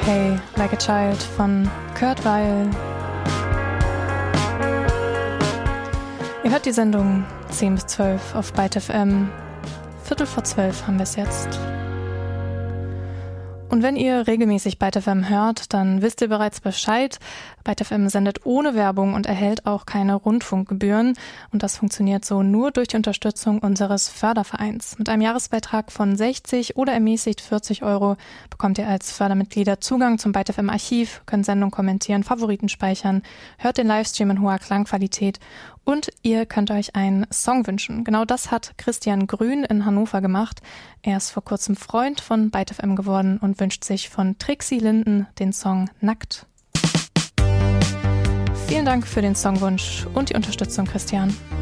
Hey, Like a Child von Kurt Weill. Ihr hört die Sendung 10 bis 12 auf Byte FM. 11:45 haben wir es jetzt. Und wenn ihr regelmäßig Byte FM hört, dann wisst ihr bereits Bescheid. Byte FM sendet ohne Werbung und erhält auch keine Rundfunkgebühren. Und das funktioniert so nur durch die Unterstützung unseres Fördervereins. Mit einem Jahresbeitrag von 60 oder ermäßigt 40 € bekommt ihr als Fördermitglieder Zugang zum Byte FM Archiv, könnt Sendungen kommentieren, Favoriten speichern, hört den Livestream in hoher Klangqualität und ihr könnt euch einen Song wünschen. Genau das hat Christian Grün in Hannover gemacht. Er ist vor kurzem Freund von Byte FM geworden und wünscht sich von Trixie Linden den Song Nackt. Vielen Dank für den Songwunsch und die Unterstützung, Christian.